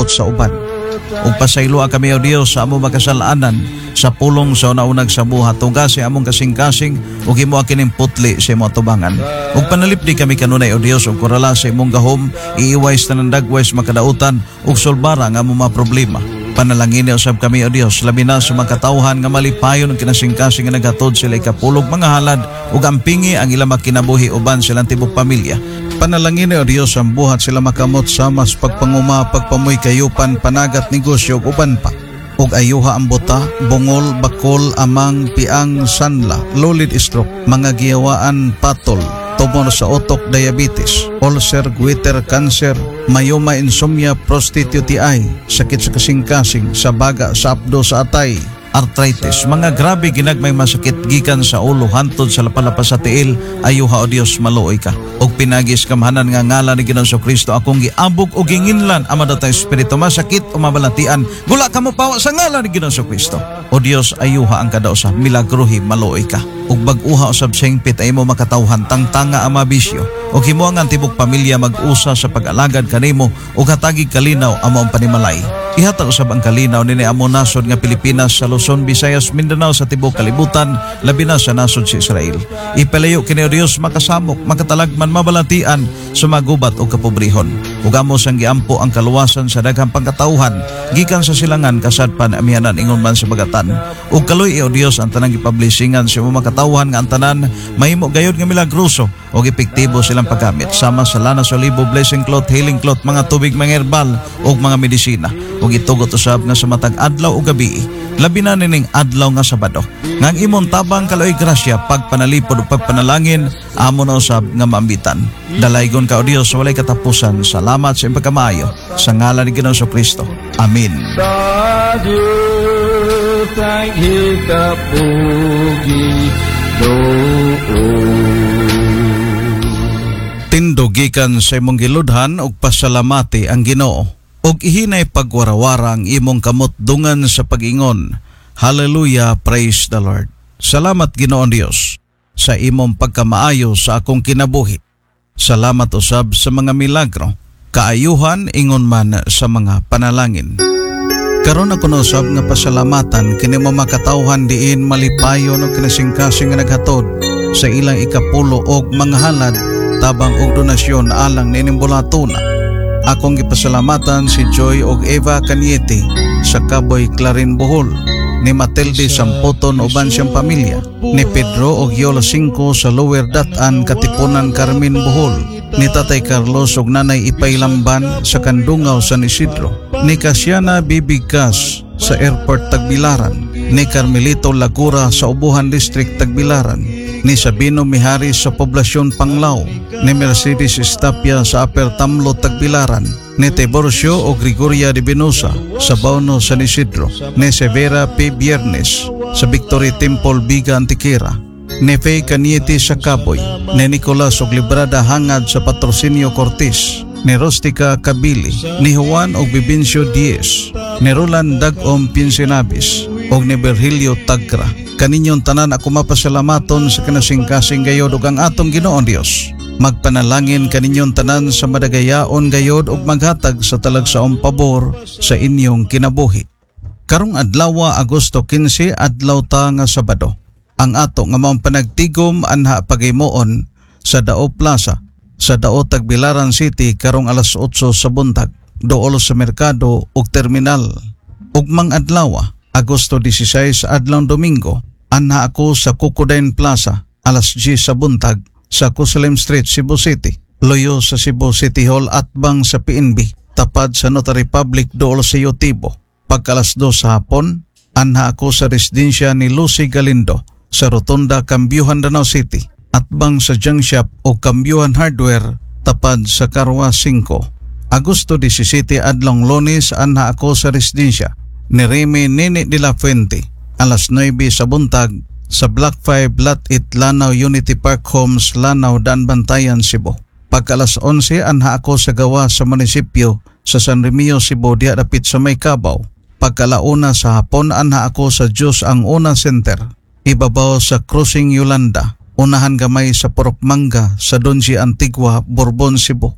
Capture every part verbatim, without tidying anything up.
sa uban. Ug pasayloa kami o Dios sa among makasalanan sa pulong sa naunag sa buhat. Tugasi among kasing-kasing ug himo kining putli sa imong tubangan. Ug panalipdi kami kanunay o Dios ug kurala sa imong gahom, iiways tanan dagways makadautan ug solbara nga among mga problema. Panalangin ni usab kami o Dios labi na sa mga katawhan nga malipayon ang kinasing-kasing nga naghatod sila ikapulog mga halad ug ampingi ang ilang makinabuhi uban silang tibok pamilya. Panalangin ni o Dios ang buhat sila makamot sa mas pagpanguma, pagpamoy kayupan, panagat negosyo ug uban pa. Ug ayuha ang buta, bungol, bakol, amang, piang, sanla, lulid stroke, mga giyawaan, patol, tumor sa otok, diabetes, ulcer, goiter, cancer, mayoma, insomnia, prostitute eye, sakit sa kasing-kasing, sa baga, sa apdo, sa atay, arthritis, mga grabe ginagmay masakit gikan sa ulo hantod sa lapalapas sa tiil, ayuha o Dios maluoy ka. Og pinagis kamhanan nga ngalan ni Ginoong Kristo akong giabog og ginginlan ama datay espiritu masakit o mabalatian. Gula ka mo pawa sa ngalan ni Ginoong Kristo. O Dios ayuha ang kada usa, milagruhi maluoy ka. Ug bag-uha usab singpit ay mo makatawhan tangtanga ang mabisyo. Og himuang ang tibok pamilya mag-usa sa pag-alagad kanimo ug hatagi kalinaw amo ang panimalay. Ihatag usab ang kalinaw nini amo nasod nga Pilipinas sa Luzon, Visayas, Mindanao sa tibok kalibutan, labi na sa nasod sa Israel. Ipalayo kini o Dios makasamok, makatalagman, mabalatian, sumagubat o kapobrehon. Ug amo sang giampo ang kaluwasan sa daghang pangkatawhan gikan sa silangan kasadpan amihanan ingon man sa bagatan. Ug kaloy o Dios ang tanang gipublishingan sa mga makatawhan nga ang tanan mahimo gayud nga milagroso ug epektibo silang paggamit sama sa lana sa olibo, blessing cloth, healing cloth, mga tubig, mga herbal ug mga medisina. Ug itugot usab nga sa matag adlaw ug gabi, labi na nining adlaw nga Sabado, nga ang imong tabang kaloy grasya pagpanalipod ug pagpanalangin amo na usab nga maambitan. Dalaygon ka o Dios walay katapusan. Salamat sa imong pagkamaayo sa ngalan ni Ginoong Kristo. Amen. Sa Diyos ay ikapugi doon. Tindugikan sa imong giludhan ug pasalamati ang Ginoo ug ihinay pagwarawara ang imong kamot dungan sa pag-ingon. Hallelujah, praise the Lord. Salamat Ginoong Dios sa imong pagkamaayo sa akong kinabuhi. Salamat usab sa mga milagro, kaayuhan ingon man sa mga panalangin. Karon ako usab nga pasalamatan kini mo makatawhan diin malipayon og kinasing-kasing nga naghatod sa ilang ikapulo og mga halad tabang og donasyon alang nining bulatuna. Akong gipasalamatan si Joy og Eva Caniete sa Kaboy Clarin Bohol, ni Matilde Samputon uban siyang pamilya, ni Pedro og Yola Cinco sa Lower Datan, Katipunan, Carmen Bohol, ni Tatay Carlos og Nanay Ipay Lamban sa Kandungaw, San Isidro, ni Casiana Bibigas sa Airport Tagbilaran, ni Carmelito Lagura sa Ubuhan District Tagbilaran, ni Sabino Miharis sa Poblasyon Panglao, ni Mercedes Estapia sa Upper Tamlo Tagbilaran, ni Tiborcio o Gregoria de Benosa sa Bauno, San Isidro, ni Severa P. Biernes sa Victory Temple, Biga, Antiquera, ni Faye Caniete sa Kaboy, ni Nicolas og Librada Hangad sa Patrocinio Cortez, ni Rustica Kabili, ni Juan og Bibencio Diez, ni Roland Dagom Pinsinabis og ni Virgilio Tagra. Kaninyong tanan ako mapasalamaton sa kinasing-kasing gayod ug ang atong Ginoong Dios. Magpanalangin kaninyong tanan sa madagayaon gayod ug maghatag sa talagsaong pabor sa inyong kinabuhi. Karong adlaw Agosto quince, adlaw ta nga Sabado. Ang ato nga maong panagtigom anha pagaymoon sa Dao Plaza sa Dao Tagbilaran City karong alas otso sa buntag, dool sa merkado ug terminal. Ugmang adlaw Agosto dieciséis, adlaw Domingo, anha ako sa Kukudain Plaza alas diyes sa buntag sa Kusalem Street, Cebu City, loyo sa Cebu City Hall atbang sa P N B, tapad sa Notary Public dool sa Yotibo. Pagkalas dos sa hapon, anha ako sa residensya ni Lucy Galindo sa Rotonda, Cambyuhan, Danau City, atbang sa junk shop o Cambyuhan Hardware, tapad sa Carwa cinco. Agosto diecisiete, adlaw Lunes, anha ako sa residensya ni Remy Nene de la Fuente alas nuwebe sa buntag sa Block five, Lot eight, Lanao Unity Park Homes, Lanao, Danbantayan, Cebu. Pagka alas onse, anha ako sa gawa sa munisipyo sa San Remio, Cebu, diha dapit sa May Cabaw. Pagka alauna sa hapon, anha ako sa Diyos ang Una Center, ibabaw sa Crossing Yolanda, unahan gamay sa Purok Manga sa Donji Antigua, Bourbon, Cebu.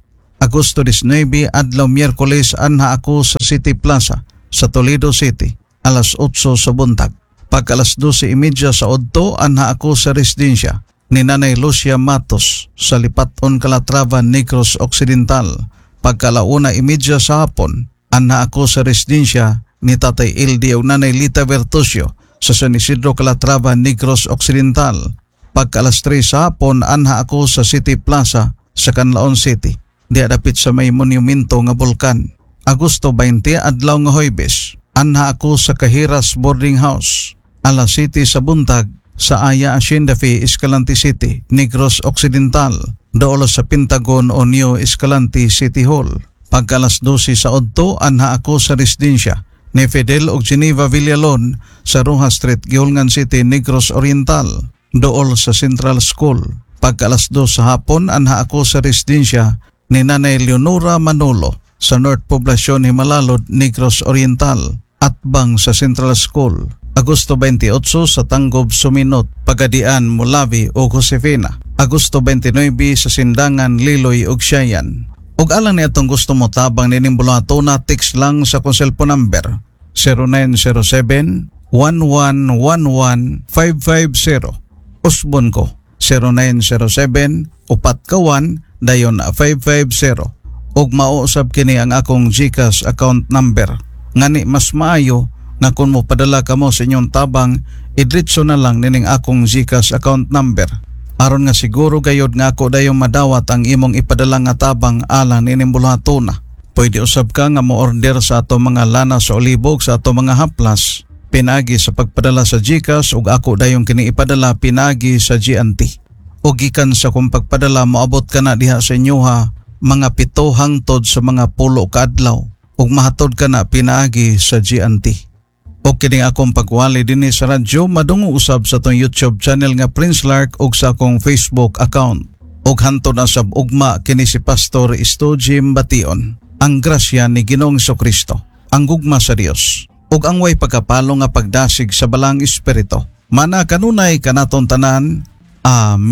Agosto labinwebe adlaw Miyerkules anha ako sa City Plaza sa Toledo City alas otso sa buntag. Pag alas dose imedya sa Odto anha ako sa residensya ni Nanay Lucia Matos sa Lipaton Calatrava, Negros Occidental. Pag alauna imedya sa hapon anha ako sa residensya ni Tatay Ildi o Nanay Lita Bertusio sa San Isidro Calatrava, Negros Occidental. Pag alas tres sa hapon anha ako sa City Plaza sa Canlaon City. Di adapit sa may monumento nga bulkan. Agosto bainte adlaw nga Huwebes anha ako sa Cahiras Boarding House alas siyete sa buntag sa Aya Hacienda Fe, Escalante City, Negros Occidental, dool sa Pentagon o New Escalante City Hall. Pag alas dose sa Odto anha ako sa residensya ni Fidel og Geneva Villalon sa Rojas Street, Gihulngan City, Negros Oriental, dool sa Central School. Pag alas dos sa hapon anha ako sa residensya ni Nanay Leonora Manolo sa North Poblacion, Himalalod, Negros Oriental, atbang sa Central School. Agosto baintiocho sa Tanggob, Suminot, Pagadian, Mulawi o Josefina. Agosto baintinuebe sa Sindangan, Liloy ug Siayan. Ug alang ni atong gusto mo tabang ninimbulato na text lang sa kong cellphone number zero nine zero seven, one one one one, five five zero. Usbon ko zero nine zero seven, upat kawan, dayon five five zero. Og mauusab kini ang akong GCash account number. Ngani mas maayo nga kung mo padala kamo sa inyong tabang, idritso na lang nining akong GCash account number. Aron nga siguro gayod nga ako dayong madawat ang imong ipadala nga tabang alang nining bulato na. Pwede usab ka nga mo-order sa ato mga lana sa olibog sa ato mga haplas, pinagi sa pagpadala sa GCash ug ako dayong kini ipadala pinagi sa G N T. O gikan sa kung pagpadala moabot ka na diha sa inyoha mga pito hangtod sa mga pulo ka adlaw ug mahatod ka na pinaagi sa G N T. O kining akong pagwali dinhi sa radyo madungo usab sa tong YouTube channel nga Prince Lark ug sa akong Facebook account. Ug hantod na sab ugma kini si Pastor Isto Jim Bation. Ang grasya ni Ginoong Jesucristo, ang gugma sa Dios ug ang way pagkapalo nga pagdasig sa balang espiritu mana kanunay kanaton tanan. Amen.